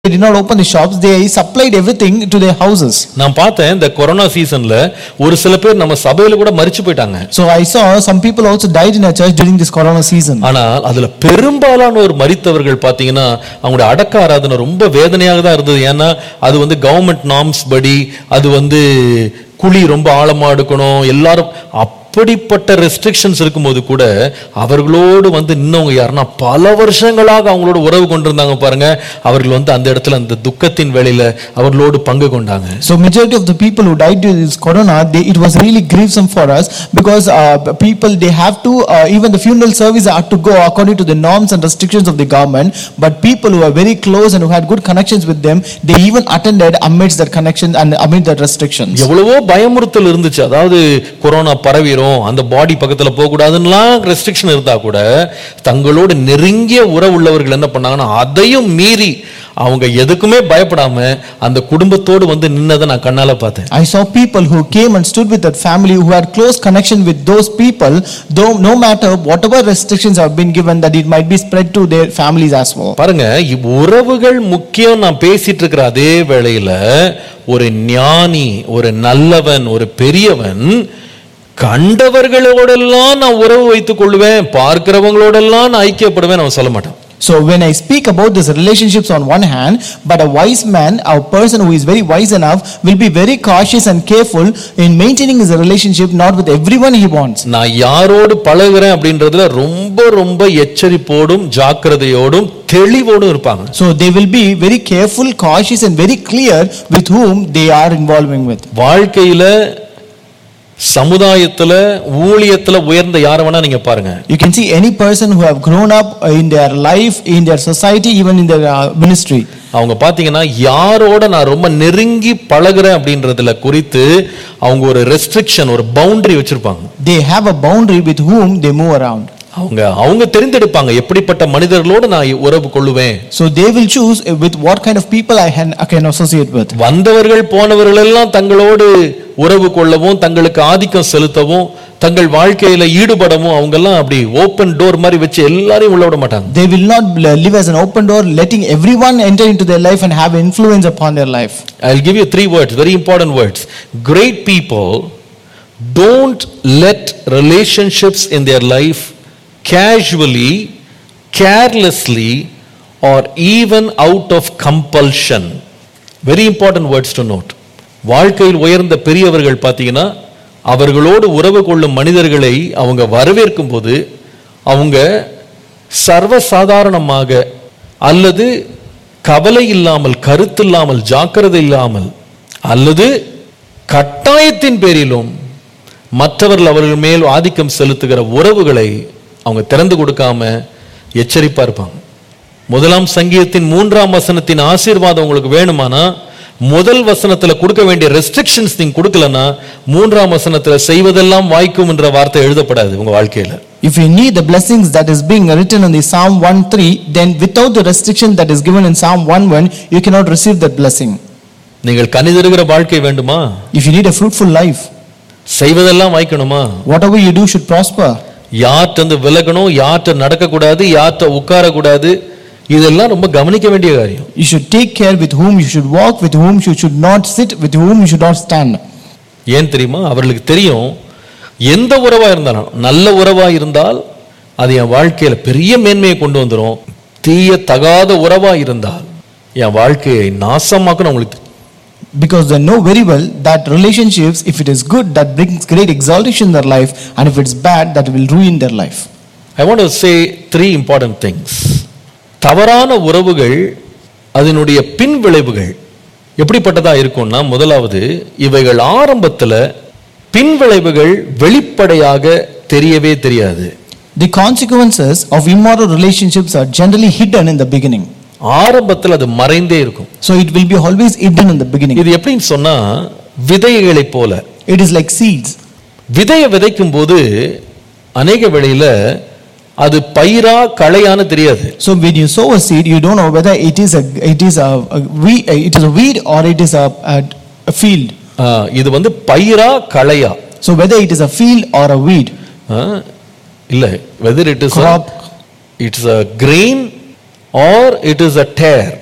They did not open the shops. They supplied everything to their houses. நான் பார்த்தேன் இந்த corona சீசன்ல ஒரு சில பேர் நம்ம சபையில கூட மரிச்சு போயிட்டாங்க. So I saw some people also died in a church during this corona season. ஆனால் அதுல பெரும்பாலான ஒரு மரித்தவர்கள் பாத்தீங்கன்னா அவங்களுடைய அடக்க ஆராதனை ரொம்ப வேதனையாக தான் இருந்தது. ஏன்னா அது கவர்மெண்ட் நார்ம்ஸ் படி அது குழி ரொம்ப ஆழமா எடுக்கணும், எல்லாரும் அப்படிப்பட்ட ரெஸ்ட்ரிக்ஷன்ஸ் இருக்கும்போது கூட அவர்களோடு நின்னவங்க யாருன்னா பல வருஷங்களாக அவங்களோட உறவு கொண்டிருந்தாங்க பாருங்க. அவர்கள் அந்த இடத்துல அந்த துக்கத்தின் வேளையில அவர்களோடு பங்கு கொண்டாங்க. So majority of the people who died during this corona, it was really grievous for us because people they have to even the funeral service had to go according to the norms and restrictions of the government. But people who are very close and who had good connections with them, they even attended amidst that connection and amid that restrictions. எவ்வளவோ பயமுறுத்தல் இருந்துச்சு. அதாவது corona பரவி அந்த பாடி பக்கத்துல போக கூடாதுன்னா restriction இருந்தா கூட தங்களோடு நெருங்கிய உறவு உள்ளவர்கள் என்ன பண்ணாங்கன்னா அதையும் மீறி அவங்க எதுக்குமே பயப்படாம அந்த குடும்பத்தோடு நின்னதை நான் கண்ணால பார்த்தேன். I saw people who came and stood with that family who had close connection with those people, though no matter whatever restrictions have been given that it might be spread to their families as well. பாருங்க, உறவுகள் முக்கியம் நான் பேசிட்டு இருக்கிற அதே வேளையில ஒரு ஞானி, ஒரு நல்லவன், ஒரு பெரியவன் கண்டவர்களோடெல்லாம் நான் உறவு வைத்துக் கொள்வேன், பார்க்கிறவங்களோடெல்லாம் நான் ஐக்கியப்படுவேன் அவன் சொல்ல மாட்டான். So when I speak about these relationships on one hand, but a wise man, a person who is very wise enough, will be very cautious and careful in maintaining his relationship not with everyone he wants. நான் யாரோடு பழகுறேன் அப்படின்றதுல ரொம்ப ரொம்ப எச்சரிப்போடும் ஜாக்கிரதையோடும் தெளிவோடும் இருப்பாங்க. So they will be very careful, cautious and very clear with whom they are involving with. வாழ்க்கையில சமுதாயத்துல ஊழியத்துல உயர்ந்த யாரை வேணா நீங்க பாருங்க. You can see any person who have grown up in their life, in their society, even in their ministry. அவங்க பாத்தீங்கன்னா யாரோட நான் ரொம்ப நெருங்கி பழகுறேன் அப்படின்றதுல குறித்து அவங்க ஒரு ரெஸ்ட்ரிக்ஷன், ஒரு பவுண்டரி வச்சிருப்பாங்க. They have a boundary with whom they move around. அவங்க தெரிந்தெடுப்பாங்க எப்படிப்பட்ட மனிதர்களோடு நான் உறவு கொள்ளுவேன். So they will choose with what kind of people I can associate with. வந்தவர்கள் போனவர்கள் எல்லாம் தங்களோடு உறவு கொள்ளவும், தங்களுக்கு ஆதிக்கம் செலுத்தவும், தங்கள் வாழ்க்கையில ஈடுபடவும் அவங்க எல்லாம் அப்படி ஓபன் டோர் மாதிரி வச்சு எல்லாரையும் உள்ள விட மாட்டாங்க. They will not live as an open door, letting everyone enter into their life and have influence upon their life. I'll give you 3 words, very important words. Great people don't let relationships in their life casually, carelessly, or even out of compulsion. Very important words to note. வாழ்க்கையில் உயர்ந்த பெரியவர்கள் பார்த்தீங்கன்னா அவர்களோடு உறவு கொள்ளும் மனிதர்களை அவங்க வரவேற்கும் போது அவங்க சர்வசாதாரணமாக அல்லது கவலை இல்லாமல், கருத்தில்லாமல், ஜாக்கிரதை இல்லாமல் அல்லது கட்டாயத்தின் பேரிலும் மற்றவர்கள் அவர்கள் மேல் ஆதிக்கம் செலுத்துகிற உறவுகளை அவங்க திறந்து கொடுக்காம எச்சரிப்பா இருப்பாங்க. 1 சங்கீதத்தின் 3 வசனத்தின் ஆசீர்வாதம் உங்களுக்கு வேணுமானா முதல் வசனத்துல கொடுக்க வேண்டிய ரெஸ்ட்ரிக்ஷன்ஸ் நீங்க கொடுக்கலனா 3 வசனத்துல செய்வதெல்லாம் வாய்க்கும் என்ற வார்த்தை எழுதப்படாது உங்க வாழ்க்கையில. If you need the blessings that is being written in the Psalm 1:3, then without the restriction that is given in Psalm 1:1, you cannot receive that blessing. நீங்கள் கனிதருகிற வாழ்க்கை வேண்டுமா? If you need a fruitful life, செய்வதெல்லாம் வாய்க்கணுமா? whatever you do should prosper. யார்ட்ட விலகணும், யார்ட்ட நடக்க கூடாது, யார்ட்ட உட்கார கூடாது, இதெல்லாம் ரொம்ப கவனிக்க வேண்டிய காரியம். You should take care with whom you should walk, with whom you should not sit, with whom you should not stand. ஏன் தெரியுமா? அவர்களுக்கு தெரியும் எந்த உறவா இருந்தாலும், நல்ல உறவா இருந்தால் அது என் வாழ்க்கையில பெரிய மேன்மையை கொண்டு வந்துரும். தீய தகாத உறவா இருந்தால் என் வாழ்க்கையை நாசமாக்கணும் உங்களுக்கு. Because they know very well that relationships, if it is good, that brings great exaltation in their life, and if it's bad, that will ruin their life. I want to say 3 important things. தவறான உறவுகள் அதனுடைய பின் விளைவுகள் எப்படிப்பட்டதா இருக்கும்னா, முதலாவது இவைகள் ஆரம்பத்துல பின் விளைவுகள் வெளிப்படையாக தெரியவே தெரியாது. The consequences of immoral relationships are generally hidden in the beginning. ஆரம்பத்துல அது மறைந்தே இருக்கும். So it will be always hidden in the beginning. இது எப்படின்னு சொன்னா விதைகளை போல. It is like seeds. விதையை விதைக்கும் போது அநேக வேளையில அது பயிரா களையான்னு தெரியாது. So when you sow a seed, you don't know whether it is a weed or it is a field. இது பயிரா களையா. So whether it is a field or a weed. இல்ல, whether it is crop, it's a grain or it is a tare.